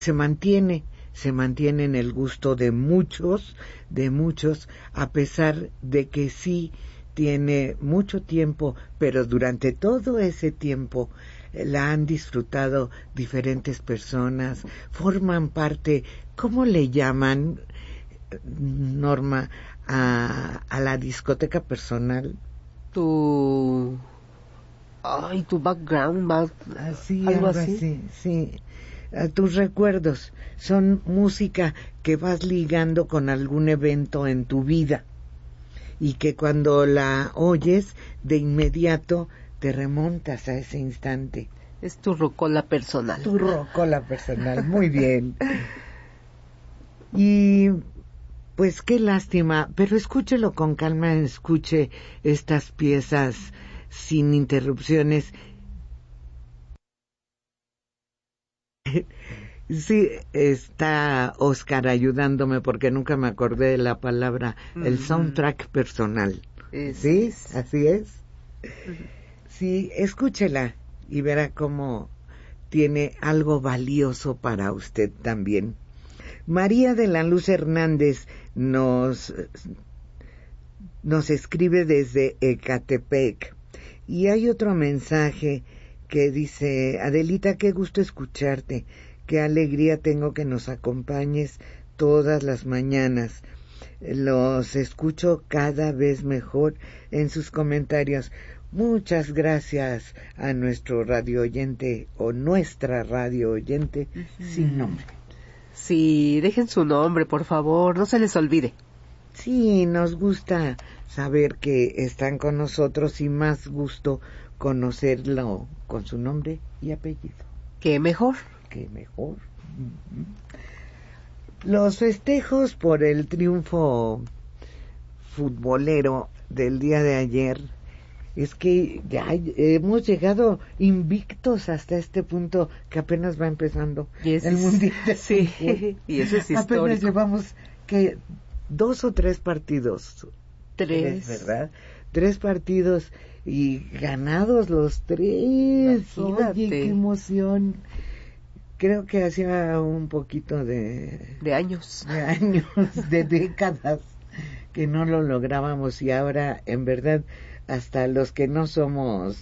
se mantiene en el gusto de muchos, a pesar de que sí tiene mucho tiempo, pero durante todo ese tiempo la han disfrutado diferentes personas, forman parte, ¿cómo le llaman, Norma, a la discoteca personal? Tu background, Algo así, sí. Tus recuerdos son música que vas ligando con algún evento en tu vida y que cuando la oyes de inmediato te remontas a ese instante. Es tu rocola personal. Tu rocola personal, muy bien. Y pues qué lástima, pero escúchelo con calma, escuche estas piezas sin interrupciones. Sí, está Oscar ayudándome porque nunca me acordé de la palabra, el soundtrack personal. ¿Sí? Así es. Sí, escúchela y verá cómo tiene algo valioso para usted también. María de la Luz Hernández nos escribe desde Ecatepec y hay otro mensaje que dice: Adelita, qué gusto escucharte, qué alegría tengo que nos acompañes todas las mañanas. Los escucho cada vez mejor en sus comentarios. Muchas gracias a nuestro radio oyente o nuestra radio oyente sin nombre. Sí, dejen su nombre, por favor, no se les olvide. Sí, nos gusta saber que están con nosotros y más gusto conocerlo con su nombre y apellido. ¿Qué mejor? ¿Qué mejor? Los festejos por el triunfo futbolero del día de ayer, es que ya hemos llegado invictos hasta este punto que apenas va empezando el Mundial de Fútbol. Y eso es histórico. Apenas llevamos que 2 o 3 partidos. 3, ¿verdad? 3 partidos y ganados los 3. Imagínate. Oye, qué emoción. Creo que hacía un poquito de años, de décadas que no lo lográbamos y ahora en verdad hasta los que no somos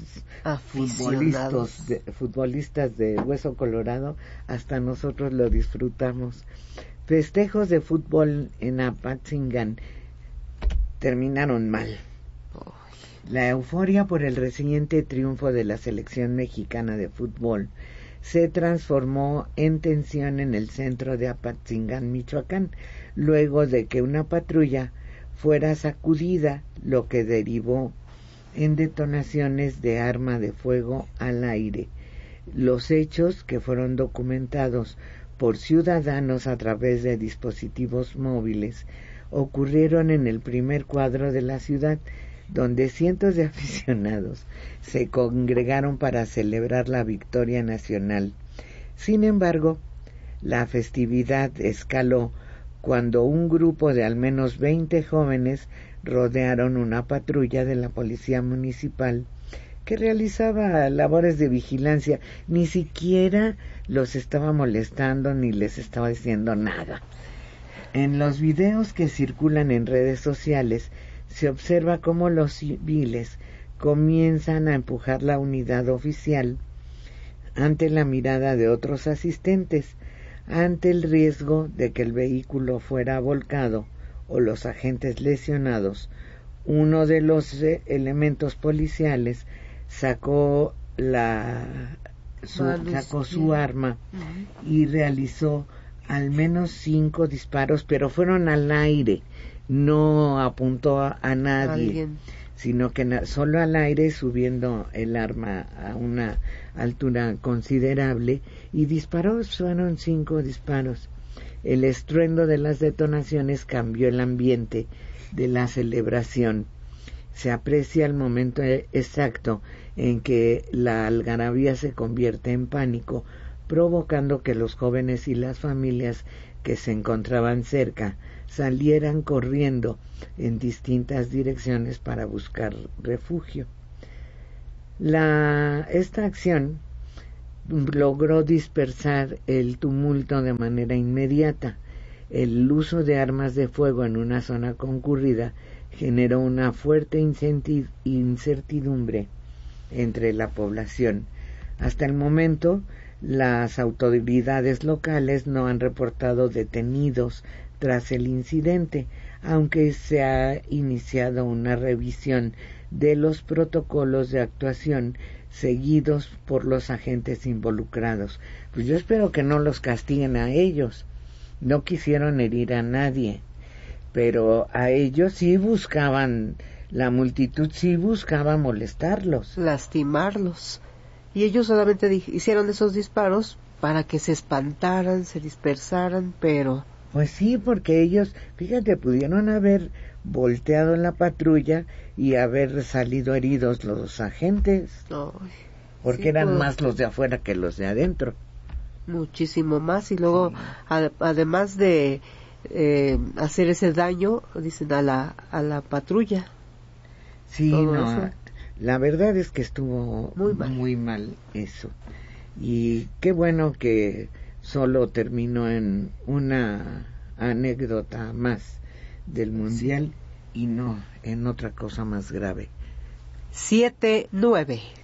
futbolistas de hueso colorado, hasta nosotros lo disfrutamos. Festejos de fútbol en Apatzingán terminaron mal. La euforia por el reciente triunfo de la selección mexicana de fútbol se transformó en tensión en el centro de Apatzingán, Michoacán, luego de que una patrulla fuera sacudida, lo que derivó en detonaciones de arma de fuego al aire. Los hechos, que fueron documentados por ciudadanos a través de dispositivos móviles, ocurrieron en el primer cuadro de la ciudad, donde cientos de aficionados se congregaron para celebrar la victoria nacional. Sin embargo, la festividad escaló cuando un grupo de al menos 20 jóvenes rodearon una patrulla de la policía municipal que realizaba labores de vigilancia. Ni siquiera los estaba molestando ni les estaba diciendo nada. En los videos que circulan en redes sociales se observa cómo los civiles comienzan a empujar la unidad oficial ante la mirada de otros asistentes, ante el riesgo de que el vehículo fuera volcado o los agentes lesionados. Uno de los elementos policiales sacó su arma y realizó al menos 5 disparos, pero fueron al aire. No apuntó a nadie, sino que solo al aire, subiendo el arma a una altura considerable, y disparó. Fueron 5 disparos. El estruendo de las detonaciones cambió el ambiente de la celebración. Se aprecia el momento exacto en que la algarabía se convierte en pánico, provocando que los jóvenes y las familias que se encontraban cerca salieran corriendo en distintas direcciones para buscar refugio. Esta acción logró dispersar el tumulto de manera inmediata. El uso de armas de fuego en una zona concurrida generó una fuerte incertidumbre entre la población. Hasta el momento, las autoridades locales no han reportado detenidos tras el incidente, aunque se ha iniciado una revisión de los protocolos de actuación seguidos por los agentes involucrados. Pues yo espero que no los castiguen a ellos. No quisieron herir a nadie, pero a ellos sí buscaban, la multitud sí buscaba molestarlos, lastimarlos. Y ellos solamente hicieron esos disparos para que se espantaran, se dispersaran, pero... Pues sí, porque ellos, fíjate, pudieron haber volteado en la patrulla y haber salido heridos los agentes, porque sí, eran más los de afuera que los de adentro. Muchísimo más, y luego, sí, además de hacer ese daño, dicen, a la patrulla. Sí, no, la verdad es que estuvo muy mal eso. Y qué bueno que solo terminó en una anécdota más del mundial, sí, y no en otra cosa más grave. 7-9